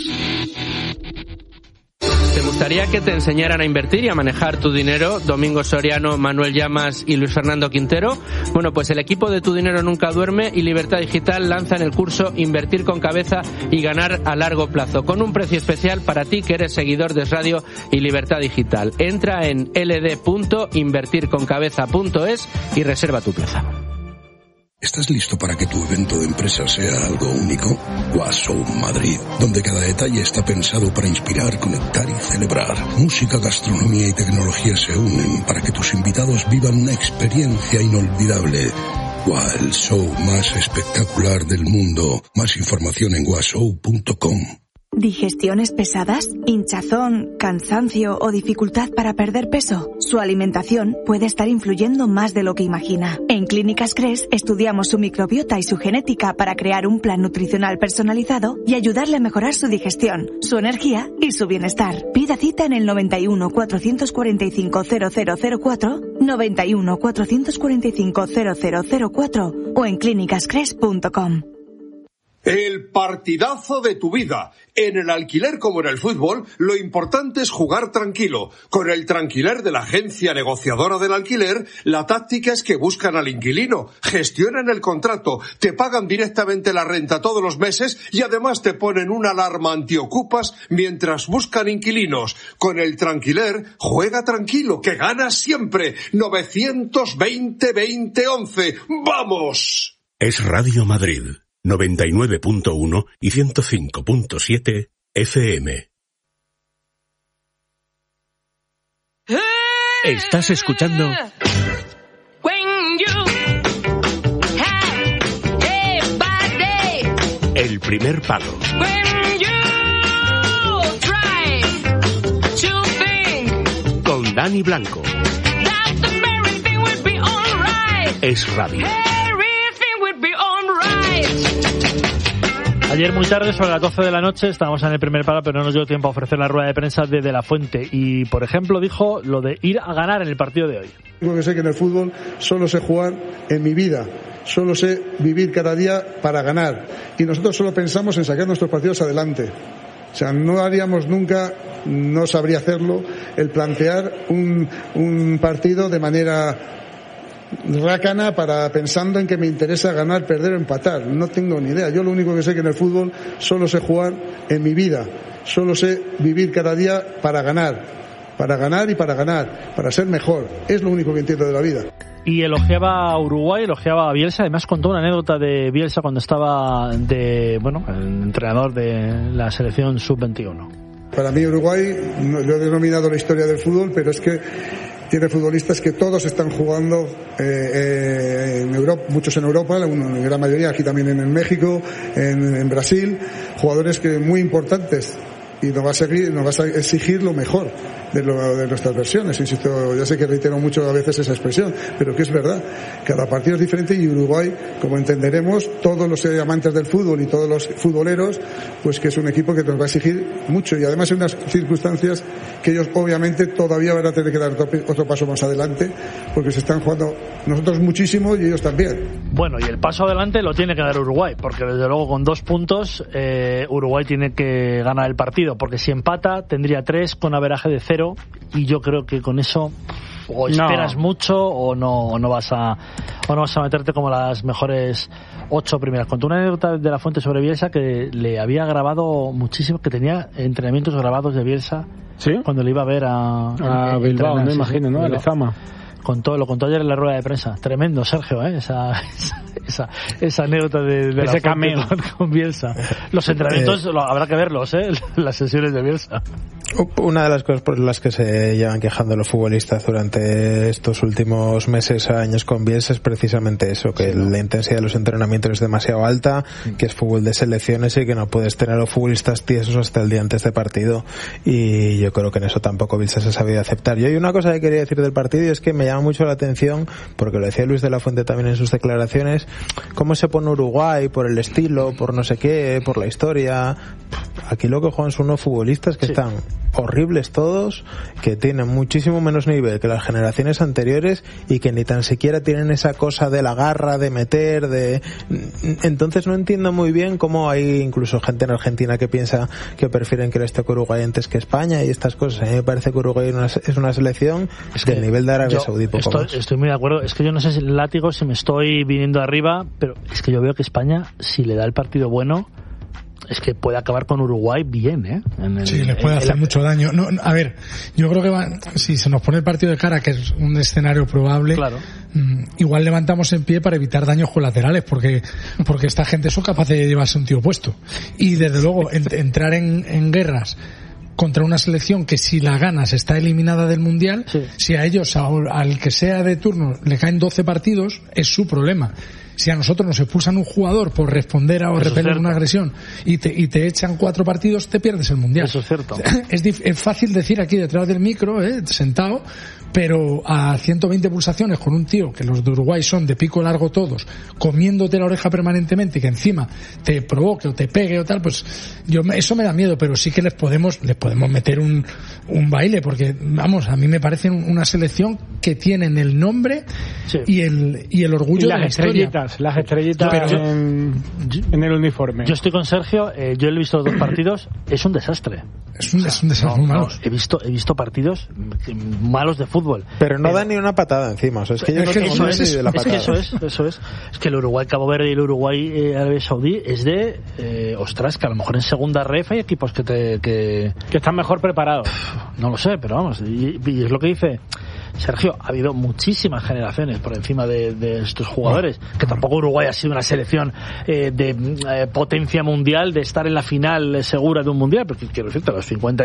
¿Te gustaría que te enseñaran a invertir y a manejar tu dinero? Domingo Soriano, Manuel Llamas y Luis Fernando Quintero. Bueno, pues el equipo de Tu Dinero Nunca Duerme y Libertad Digital lanzan el curso Invertir con Cabeza y Ganar a Largo Plazo, con un precio especial para ti que eres seguidor de Radio y Libertad Digital. Entra en ld.invertirconcabeza.es y reserva tu plaza. ¿Estás listo para que tu evento de empresa sea algo único? Washow Madrid, donde cada detalle está pensado para inspirar, conectar y celebrar. Música, gastronomía y tecnología se unen para que tus invitados vivan una experiencia inolvidable. El show más espectacular del mundo. Más información en washow.com. ¿Digestiones pesadas? ¿Hinchazón, cansancio o dificultad para perder peso? Su alimentación puede estar influyendo más de lo que imagina. En Clínicas Cres estudiamos su microbiota y su genética para crear un plan nutricional personalizado y ayudarle a mejorar su digestión, su energía y su bienestar. Pida cita en el 91 445 0004, 91 445 0004 o en clínicascres.com. El partidazo de tu vida. En el alquiler como en el fútbol, lo importante es jugar tranquilo. Con el Tranquiler de la agencia negociadora del alquiler, la táctica es que buscan al inquilino, gestionan el contrato, te pagan directamente la renta todos los meses y además te ponen una alarma antiocupas mientras buscan inquilinos. Con el Tranquiler, juega tranquilo, que ganas siempre. 920-2011. ¡Vamos! Es Radio Madrid. 99.1 y 105.7 FM. Estás escuchando El Primer Palo con Dani Blanco. Es Radio. Ayer muy tarde, sobre las 12 de la noche, estábamos en El Primer Palo, pero no nos dio tiempo a ofrecer la rueda de prensa de De La Fuente. Y, por ejemplo, dijo lo de ir a ganar en el partido de hoy. Digo que sé que en el fútbol solo sé jugar en mi vida, solo sé vivir cada día para ganar. Y nosotros solo pensamos en sacar nuestros partidos adelante. O sea, no haríamos nunca, no sabría hacerlo, el plantear un partido de manera rácana pensando en que me interesa ganar, perder o empatar. No tengo ni idea. Yo lo único que sé que en el fútbol solo sé jugar en mi vida, solo sé vivir cada día para ganar y para ganar, para ser mejor. Es lo único que entiendo de la vida. Y elogiaba a Uruguay, elogiaba a Bielsa. Además contó una anécdota de Bielsa cuando estaba el entrenador de la selección sub-21. Para mí Uruguay, lo he denominado la historia del fútbol, pero es que tiene futbolistas que todos están jugando en Europa, muchos en Europa, la gran mayoría aquí también en México, en Brasil, jugadores que muy importantes, y nos va a exigir lo mejor de nuestras versiones. Insisto, ya sé que reitero mucho a veces esa expresión, pero que es verdad. Cada partido es diferente y Uruguay, como entenderemos, todos los amantes del fútbol y todos los futboleros, pues que es un equipo que nos va a exigir mucho y además en unas circunstancias que ellos obviamente todavía van a tener que dar otro paso más adelante, porque se están jugando nosotros muchísimo y ellos también. Bueno, y el paso adelante lo tiene que dar Uruguay, porque desde luego con 2 puntos Uruguay tiene que ganar el partido, porque si empata tendría 3 con averaje de 0 y yo creo que con eso o esperas mucho o no vas a meterte como las mejores 8 primeras. Contó una anécdota de La Fuente sobre Bielsa que le había grabado muchísimo, que tenía entrenamientos grabados de Bielsa. ¿Sí? Cuando le iba a ver a Bilbao, me imagino, ¿no? A Lezama. Lo contó ayer en la rueda de prensa. Tremendo, Sergio, esa anécdota de ese cameo con Bielsa. Los entrenamientos habrá que verlos, las sesiones de Bielsa. Una de las cosas por las que se llevan quejando los futbolistas durante estos últimos meses, años con Bielsa, es precisamente eso, que la intensidad de los entrenamientos es demasiado alta, que es fútbol de selecciones y que no puedes tener a los futbolistas tiesos hasta el día antes de partido, y yo creo que en eso tampoco Bielsa se ha sabido aceptar. Y hay una cosa que quería decir del partido y es que me llama mucho la atención, porque lo decía Luis de la Fuente también en sus declaraciones, cómo se pone Uruguay por el estilo, por no sé qué, por la historia. Aquí lo que juegan son unos futbolistas que están horribles todos, que tienen muchísimo menos nivel que las generaciones anteriores y que ni tan siquiera tienen esa cosa de la garra, de meter, entonces no entiendo muy bien cómo hay incluso gente en Argentina que piensa que prefieren que les toque Uruguay antes que España y estas cosas. A mí me parece que Uruguay es una selección del nivel de Arabia Saudí, poco más. Estoy muy de acuerdo. Es que yo no sé si el látigo, si me estoy viniendo arriba, pero es que yo veo que España, si le da el partido bueno, es que puede acabar con Uruguay bien, sí, le puede hacer mucho daño. No, a ver, yo creo que si se nos pone el partido de cara, que es un escenario probable, claro, igual levantamos en pie para evitar daños colaterales, porque esta gente son capaces de llevarse un tío puesto. Y desde luego, entrar en guerras contra una selección que si la ganas está eliminada del Mundial, sí. Si a ellos, al que sea de turno, le caen 12 partidos, es su problema. Si a nosotros nos expulsan un jugador por responder o repeler una agresión y te echan 4 partidos, te pierdes el Mundial. Eso es cierto. Es fácil decir aquí detrás del micro, sentado, pero a 120 pulsaciones con un tío, que los de Uruguay son de pico largo todos, comiéndote la oreja permanentemente y que encima te provoque o te pegue o tal, pues eso me da miedo, pero sí que les podemos meter un baile, porque vamos, a mí me parece una selección que tienen el nombre, sí, y el orgullo de la historia. las estrellitas en el uniforme. Yo estoy con Sergio, yo he visto los 2 partidos, es un desastre. Es un desastre muy malo. He visto partidos malos de fútbol. Pero no da ni una patada encima. O sea, es que yo no tengo miedo ni de la patada. Eso es. Es que el Uruguay-Cabo Verde y el Uruguay-Arabia Saudí es de... ostras, que a lo mejor en segunda ref hay equipos que están mejor preparados. No lo sé, pero vamos. Y es lo que dice Sergio, ha habido muchísimas generaciones por encima de estos jugadores, que tampoco Uruguay ha sido una selección de potencia mundial, de estar en la final segura de un mundial, porque quiero decirte, los 50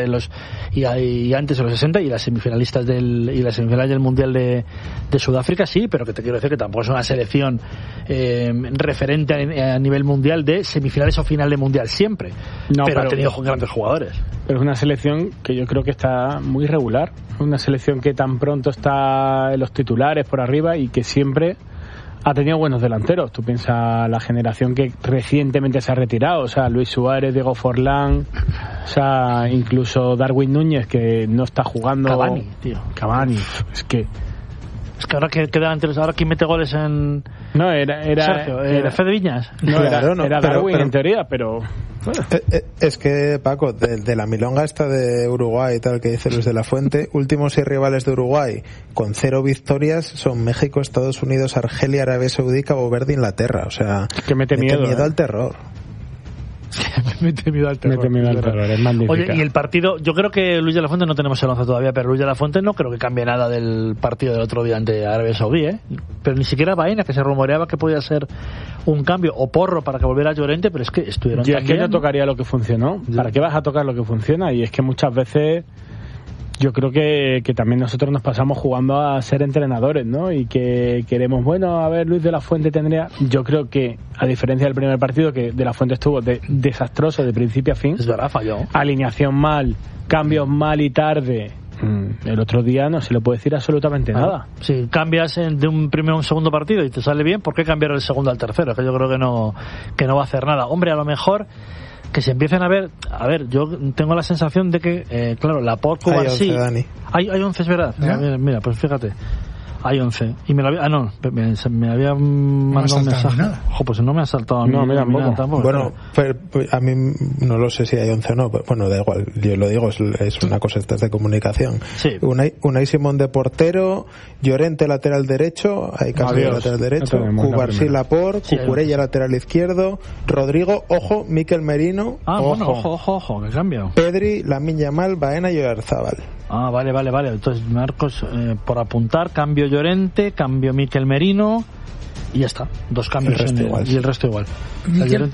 y antes de los 60 y las semifinales del mundial de Sudáfrica sí, pero que te quiero decir que tampoco es una selección referente a nivel mundial de semifinales o final de mundial siempre, pero ha tenido grandes jugadores. Pero es una selección que yo creo que está muy regular, una selección que tan pronto está en los titulares por arriba y que siempre ha tenido buenos delanteros. Tú piensas la generación que recientemente se ha retirado, o sea, Luis Suárez, Diego Forlán, o sea, incluso Darwin Núñez, que no está jugando. Cavani, tío. Cavani, es que ahora que delanteros, ahora quién mete goles en... No, era Sergio, era Fede Viñas. No, claro, era Darwin en teoría, pero... Es que, Paco, de la milonga esta de Uruguay y tal que dice Luis de la Fuente, últimos 6 rivales de Uruguay con 0 victorias son México, Estados Unidos, Argelia, Arabia Saudí, Cabo Verde, Inglaterra. O sea, que mete miedo al terror. Mete miedo al terror. Es magnífica. Oye, y el partido, yo creo que Luis de la Fuente, no tenemos el 11 todavía, pero Luis de la Fuente no creo que cambie nada del partido del otro día ante Arabia Saudí, pero ni siquiera Baena, que se rumoreaba que podía ser un cambio, o Porro para que volviera Llorente, pero es que estuvieron tan bien. Es que no tocaría lo que funcionó. ¿Para qué vas a tocar lo que funciona? Y es que muchas veces yo creo que también nosotros nos pasamos jugando a ser entrenadores, ¿no? Y que queremos, bueno, a ver, Luis de la Fuente tendría... Yo creo que, a diferencia del primer partido, que de la Fuente estuvo desastroso de principio a fin. Es verdad, falló. Alineación mal, cambios mal y tarde. El otro día no se le puede decir absolutamente nada. Si cambias de un primero a un segundo partido y te sale bien, ¿por qué cambiar el segundo al tercero? Que yo creo que no va a hacer nada. Hombre, a lo mejor... que se empiecen a ver, yo tengo la sensación de que, claro, Laporte, Cubarsí, hay 11, es verdad. Mira, pues fíjate, hay 11. Y me había mandado un mensaje. Ojo, pues no me ha saltado a mí. No, mira, tampoco. Bueno, pero a mí no lo sé si hay 11 o no. Bueno, da igual, yo lo digo, es una cosa esta de comunicación. Sí. Unai Simón de portero, Llorente lateral derecho, hay cambio de lateral derecho, Cubarsí Laporte, Cucurella lateral izquierdo, Rodrigo, ojo, Mikel Merino, ojo, que cambio. Pedri, Lamine Yamal, Baena y Oyarzábal. Vale. Entonces, Marcos, por apuntar, cambio Llorente, cambio Mikel Merino y ya está. 2 cambios y el resto igual. ¿Mikel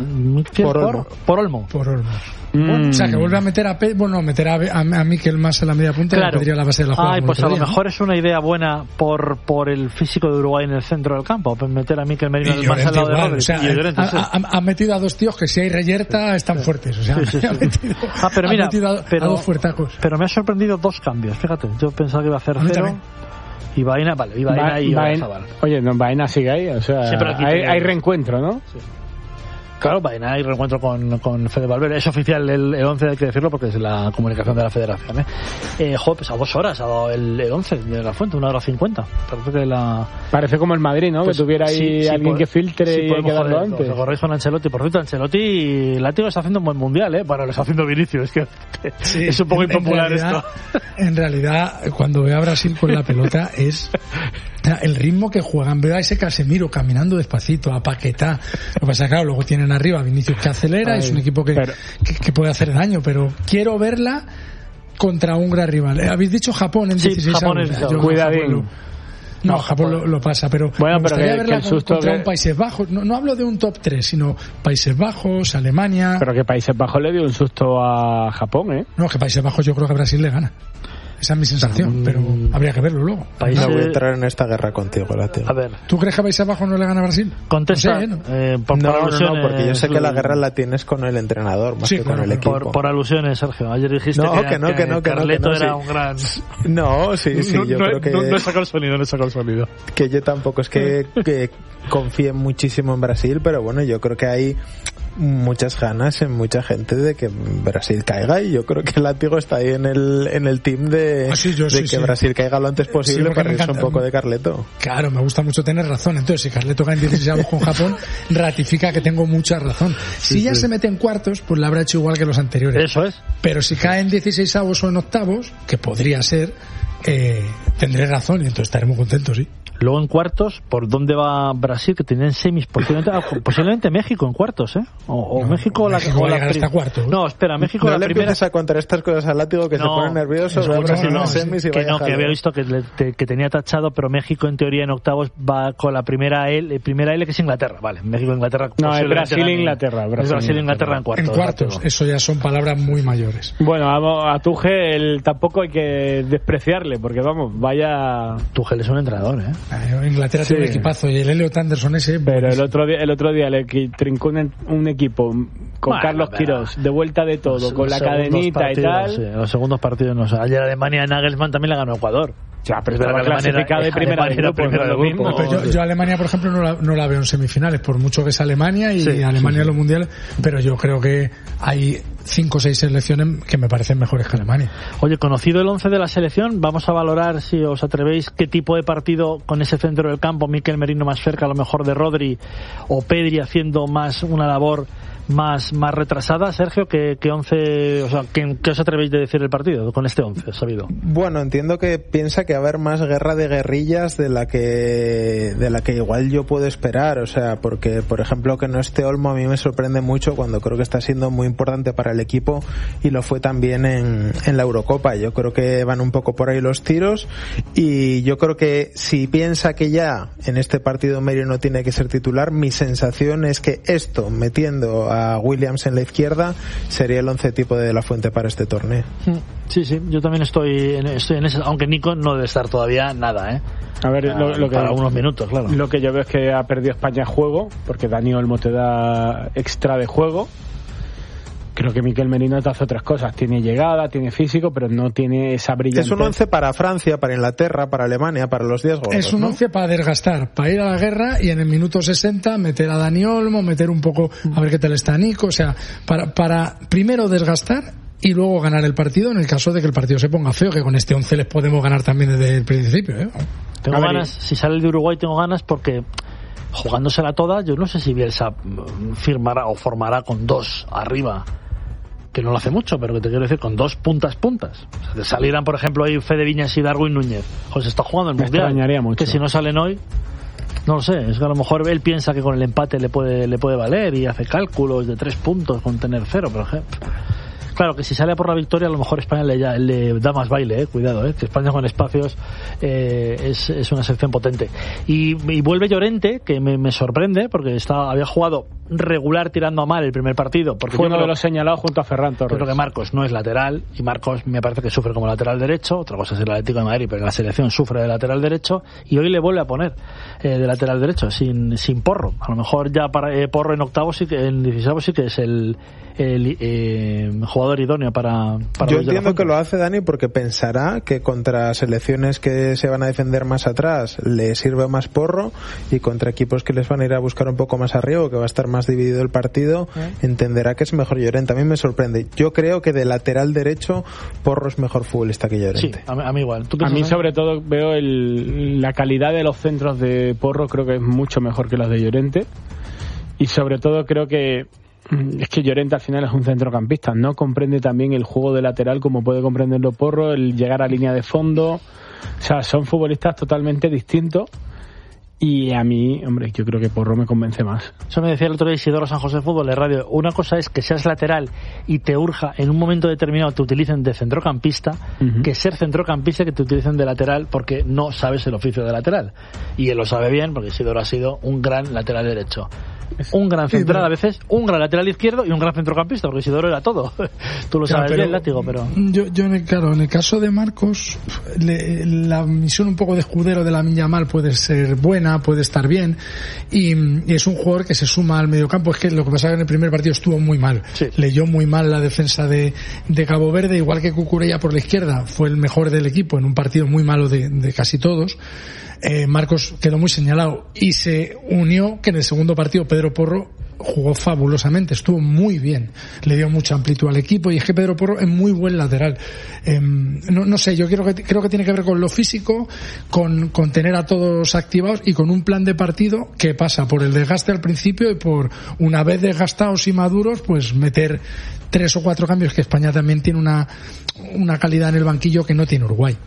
por Olmo. O sea, que vuelve a meter a Mikel más en la media punta, claro. Y pediría la base de la jugada. Pues a lo mejor es una idea buena por el físico de Uruguay en el centro del campo, meter a Mikel Merino más al lado de Rodri. O sea, ha metido a 2 tíos que si hay reyerta están fuertes. O sea, pero mira, a 2 fuertacos. Pero me ha sorprendido 2 cambios, fíjate. Yo pensaba que iba a hacer 0. Y Baena, y Oyarzábal. Oye, Baena sigue ahí, o sea, hay reencuentro, ¿no? Sí. Claro, Baena hay reencuentro con Fede Valverde. Es oficial el 11, hay que decirlo, porque es la comunicación de la federación. Pues a 2 horas ha dado el 11 de la Fuente, 1:50. Parece como el Madrid, ¿no? Que tuviera ahí alguien que filtre y hay que darlo antes. Lo corréis con Ancelotti. Por cierto, Ancelotti, Látigo está haciendo un buen mundial, Para lo está haciendo Vinicius. Es que es un poco impopular esto. En realidad, cuando veo a Brasil con la pelota es... el ritmo que juegan, veo a ese Casemiro caminando despacito, a Paquetá. Lo que pasa es que, claro, luego tienen arriba a Vinicius que acelera, es un equipo que puede hacer daño, pero quiero verla contra un gran rival. Habéis dicho Japón en 16 años. Cuidadín. No, Japón lo pasa, pero bueno, me gustaría verla contra un Países Bajos. No hablo de un top 3, sino Países Bajos, Alemania. Pero que Países Bajos le dio un susto a Japón, No, que Países Bajos yo creo que a Brasil le gana. Esa es mi sensación, pero habría que verlo luego. No voy a entrar en esta guerra contigo, Látigo. A ver, ¿tú crees que Países Bajos no le gana a Brasil? Contesta. No, porque yo sé que la guerra la tienes con el entrenador más que con el equipo. Por alusiones, Sergio. Ayer dijiste que Carleto era un gran... No, sí, yo creo que... No he sacado el sonido. Que yo tampoco es que confíe muchísimo en Brasil, pero bueno, yo creo que hay muchas ganas en mucha gente de que Brasil caiga, y yo creo que el látigo está ahí en el team de que Brasil caiga lo antes posible para irse un poco de Carleto. Claro, me gusta mucho tener razón. Entonces, si Carleto cae en 16avos con Japón, ratifica que tengo mucha razón. Si ya se mete en cuartos, pues la habrá hecho igual que los anteriores. Eso es. Pero si cae en 16avos o en octavos, que podría ser, tendré razón y entonces estaré muy contento, sí. Luego en cuartos, ¿por dónde va Brasil? Que tienen semis, posiblemente México en cuartos, ¿eh? O no, México va a llegar hasta cuartos. No, espera, México no la le primera. Empiezas a contar estas cosas al látigo que se pone nervioso. Que había visto que tenía tachado, pero México en teoría en octavos va con la primera L que es Inglaterra, vale. México Inglaterra. No, es Brasil-Inglaterra. Brasil-Inglaterra en cuartos. En cuartos, eso ya son palabras muy mayores. Bueno, a Tuchel tampoco hay que despreciarle, porque vamos, vaya. Tuchel es un entrenador, ¿eh? Inglaterra tiene un equipazo y el Elliot Anderson ese. Pero el otro día le trincó un equipo con Carlos Quirós, de vuelta de todo, con la cadenita y tal. Sí, los segundos partidos no sé. Ayer Alemania, Nagelsmann también le ganó a Ecuador. Ya, pero estaba clasificado de primera del grupo. Yo Alemania, por ejemplo, no la veo en semifinales, por mucho que es Alemania y Alemania en los mundiales, pero yo creo que hay 5 o 6 selecciones que me parecen mejores que Alemania. Oye, conocido el 11 de la selección, vamos a valorar, si os atrevéis, qué tipo de partido con ese centro del campo, Mikel Merino más cerca a lo mejor de Rodri, o Pedri haciendo más una labor más retrasada. Sergio, ¿qué 11, o sea, qué os atrevéis de decir el partido con este 11 sabido? Bueno, entiendo que piensa que va a haber más guerra de guerrillas de la que igual yo puedo esperar, o sea, porque por ejemplo que no esté Olmo a mí me sorprende mucho, cuando creo que está siendo muy importante para el equipo y lo fue también en la Eurocopa. Yo creo que van un poco por ahí los tiros, y yo creo que si piensa que ya en este partido Merino tiene que ser titular, mi sensación es que esto, metiendo a Williams en la izquierda, sería el 11 tipo de La Fuente para este torneo. Sí, yo también estoy en ese, aunque Nico no debe estar todavía nada, ¿eh? A ver, lo que, para unos minutos, claro. Lo que yo veo es que ha perdido España juego, porque Dani Olmo te da extra de juego. Creo que Mikel Merino te hace otras cosas. Tiene llegada, tiene físico, pero no tiene esa brillantez. Es un 11 para Francia, para Inglaterra, para Alemania, para los 10 goles. Es un 11 para desgastar, para ir a la guerra y en el minuto 60 meter a Dani Olmo, meter un poco a ver qué tal está Nico. O sea, para primero desgastar y luego ganar el partido en el caso de que el partido se ponga feo, que con este 11 les podemos ganar también desde el principio, ¿eh? Tengo ganas, si sale el de Uruguay tengo ganas porque jugándosela toda, yo no sé si Bielsa firmará o formará con 2 arriba, que no lo hace mucho, pero que te quiero decir, con 2 puntas. O sea, salieran, por ejemplo, ahí Fede Viñas y Darwin Núñez. Pues está jugando el Mundial. Extrañaría mucho. Que si no salen hoy, no lo sé, es que a lo mejor él piensa que con el empate le puede valer y hace cálculos de 3 puntos con tener 0, por ejemplo. Claro, que si sale por la victoria, a lo mejor España le da más baile, cuidado, que España con espacios es una selección potente. Y vuelve Llorente, que me sorprende, porque había jugado regular tirando a mal el primer partido. Porque fue uno de los señalados junto a Ferran Torres. Creo que Marcos no es lateral, y Marcos me parece que sufre como lateral derecho. Otra cosa es el Atlético de Madrid, pero en la selección sufre de lateral derecho, y hoy le vuelve a poner de lateral derecho, sin Porro. A lo mejor ya para Porro en octavos, en 16avos sí que es el jugador idóneo para yo entiendo que lo hace Dani porque pensará que contra selecciones que se van a defender más atrás le sirve más Porro, y contra equipos que les van a ir a buscar un poco más arriba, que va a estar más dividido el partido, entenderá que es mejor Llorente. A mí me sorprende. Yo creo que de lateral derecho Porro es mejor futbolista que Llorente. Sí, a mí igual. A mí sobre todo veo la calidad de los centros de Porro, creo que es mucho mejor que los de Llorente, y sobre todo creo que es que Llorente al final es un centrocampista, no comprende también el juego de lateral como puede comprenderlo Porro, el llegar a línea de fondo. O sea, son futbolistas totalmente distintos, y a mí, hombre, yo creo que Porro me convence más. Eso me decía el otro día Isidoro San José Fútbol de Radio. Una cosa es que seas lateral y te urja en un momento determinado te utilicen de centrocampista, que ser centrocampista que te utilicen de lateral porque no sabes el oficio de lateral. Y él lo sabe bien porque Isidoro ha sido un gran lateral derecho, un gran central a veces, un gran lateral izquierdo y un gran centrocampista, porque Isidoro era todo. Tú lo sabes bien, Látigo, pero yo en el caso de Marcos, la misión un poco de escudero de Lamine Yamal puede ser buena, puede estar bien, y es un jugador que se suma al mediocampo. Es que lo que pasa es que en el primer partido estuvo muy mal, leyó muy mal la defensa de Cabo Verde, igual que Cucurella por la izquierda fue el mejor del equipo en un partido muy malo de casi todos. Marcos quedó muy señalado y se unió que en el segundo partido Pedro Porro jugó fabulosamente, estuvo muy bien, le dio mucha amplitud al equipo, y es que Pedro Porro es muy buen lateral. No sé, yo creo que tiene que ver con lo físico, con tener a todos activados y con un plan de partido que pasa por el desgaste al principio y por, una vez desgastados y maduros, pues meter 3 o 4 cambios, que España también tiene una calidad en el banquillo que no tiene Uruguay.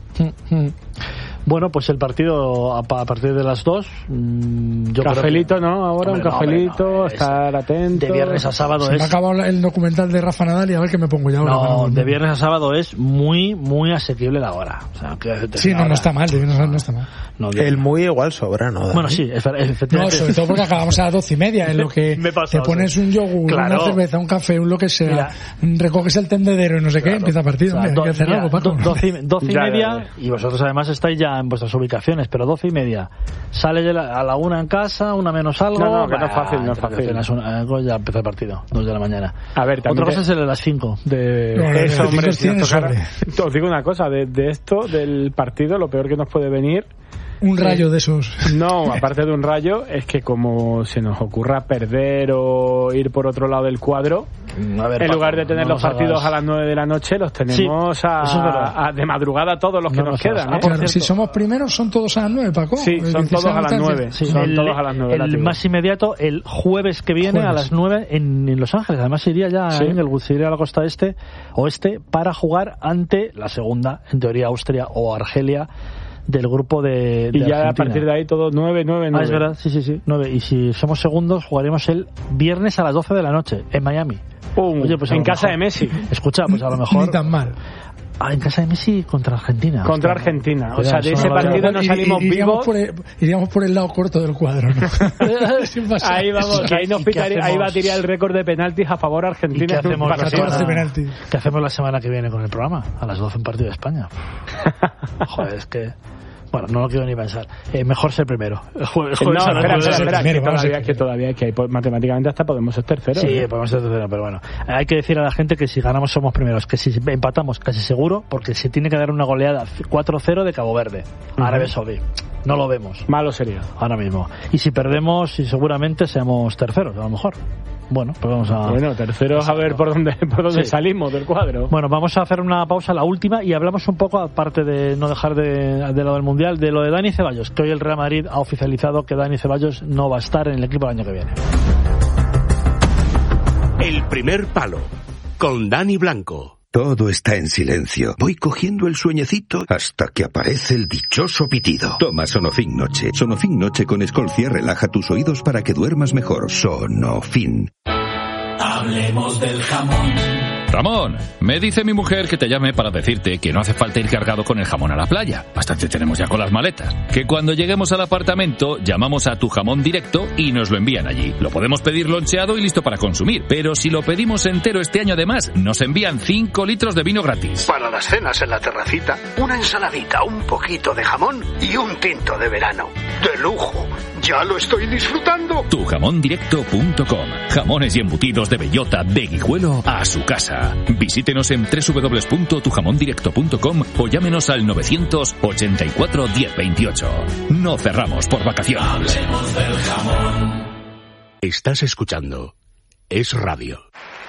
Bueno, pues el partido a partir de las 2. Cafelito, creo que... ¿no? Ahora un cafelito, estar atento. De viernes a sábado Se me ha acabado el documental de Rafa Nadal y a ver qué me pongo ya ahora. No, de viernes a sábado es muy, muy asequible la hora. O sea, sí, no está mal, de viernes no está mal. No, el muy igual sobra, ¿no? Bueno, sí, efectivamente. No, sobre todo porque acabamos a las 12:30, en lo que te pones un yogur, una cerveza, un café, un lo que sea, recoges el tendedero y no sé qué, empieza el partido. O sea, hay que hacer algo, Paco. 12:30, y vosotros además estáis ya en vuestras ubicaciones, pero 12:30 sales a la 1 en casa, 1 menos algo. No, que no es fácil, no es fácil. Ya empieza el partido, 2 de la mañana. A ver, otra cosa es el de las 5. Eso, hombre, os digo una cosa, de esto, del partido, lo peor que nos puede venir. Un rayo de esos. No, aparte de un rayo, es que como se nos ocurra perder o ir por otro lado del cuadro, en lugar de tener los partidos a las 9 de la noche, los tenemos de madrugada todos los que nos quedan. Claro, si somos primeros, son todos a las 9, Paco. Sí, son todos a las 9. Son todos a las 9. El más inmediato, el jueves que viene a las 9 en Los Ángeles. Además iría ya a Inglewood, iría a la costa oeste para jugar ante la segunda, en teoría Austria o Argelia, del grupo de y ya Argentina. A partir de ahí todo 9. Es verdad, sí, 9. Y si somos segundos, jugaremos el viernes a las 12 de la noche en Miami. Oye, pues en casa de Messi. Escucha, pues a lo mejor... Ni tan mal. En casa de Messi contra Argentina. Contra Argentina. O sea, de ese partido no salimos vivos. Iríamos por el lado corto del cuadro, ¿no? Ahí vamos, ahí batiría el récord de penaltis a favor Argentina. ¿Qué hacemos la semana que viene con el programa? A las 12 un partido de España. Joder, es que... Bueno, no lo quiero ni pensar. Mejor ser primero. Espera, que todavía matemáticamente hasta podemos ser terceros. Sí, podemos ser terceros, pero bueno. Hay que decir a la gente que si ganamos somos primeros, que si empatamos casi seguro, porque se tiene que dar una goleada 4-0 de Cabo Verde, Arabia Saudí. No lo vemos. Malo sería. Ahora mismo. Y si perdemos, seguramente seamos terceros, a lo mejor. Bueno, pues vamos a... Bueno, terceros, a ver por dónde salimos del cuadro. Bueno, vamos a hacer una pausa, la última, y hablamos un poco, aparte de no dejar de lo del Mundial, de lo de Dani Ceballos, que hoy el Real Madrid ha oficializado que Dani Ceballos no va a estar en el equipo el año que viene. El primer palo, con Dani Blanco. Todo está en silencio. Voy cogiendo el sueñecito hasta que aparece el dichoso pitido. Toma Sonofin Noche. Sonofin Noche con Escolcia relaja tus oídos para que duermas mejor. Sonofin. Hablemos del jamón. Ramón, me dice mi mujer que te llame para decirte que no hace falta ir cargado con el jamón a la playa. Bastante tenemos ya con las maletas. Que cuando lleguemos al apartamento llamamos a Tu Jamón Directo y nos lo envían allí. Lo podemos pedir loncheado y listo para consumir. Pero si lo pedimos entero este año además, nos envían 5 litros de vino gratis. Para las cenas en la terracita, una ensaladita, un poquito de jamón y un tinto de verano. ¡De lujo! ¡Ya lo estoy disfrutando! Tujamondirecto.com. Jamones y embutidos de bellota, de Guijuelo a su casa. Visítenos en www.tujamondirecto.com o llámenos al 984 1028. No cerramos por vacaciones. Hablemos del jamón. Estás escuchando Es Radio.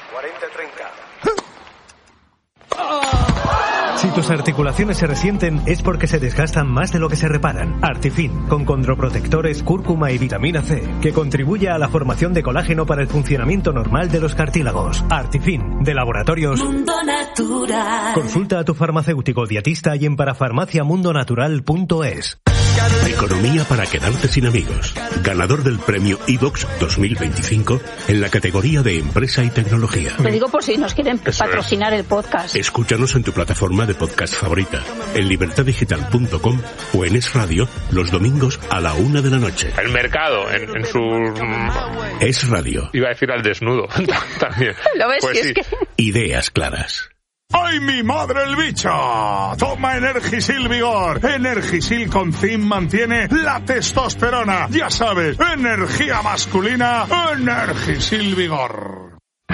40-30. Si tus articulaciones se resienten es porque se desgastan más de lo que se reparan. Artifin, con condroprotectores, cúrcuma y vitamina C, que contribuye a la formación de colágeno para el funcionamiento normal de los cartílagos. Artifin, de Laboratorios Mundo Natural. Consulta a tu farmacéutico dietista y en parafarmaciamundonatural.es. Economía para quedarte sin amigos. Ganador del premio iVox 2025 en la categoría de Empresa y Tecnología. Te digo por si nos quieren patrocinar el podcast. Escúchanos en tu plataforma de podcast favorita, en libertaddigital.com o en Es Radio los domingos a la 1 de la noche. El mercado en su... Es Radio. Iba a decir al desnudo también. ¿Lo ves? Pues sí. Es que... Ideas claras. ¡Ay, mi madre el bicho! Toma Energisil Vigor. Energisil con zinc mantiene la testosterona. Ya sabes, energía masculina, Energisil Vigor.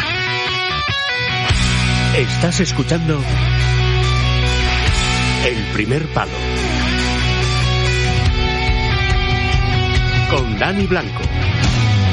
Estás escuchando El Primer Palo con Dani Blanco.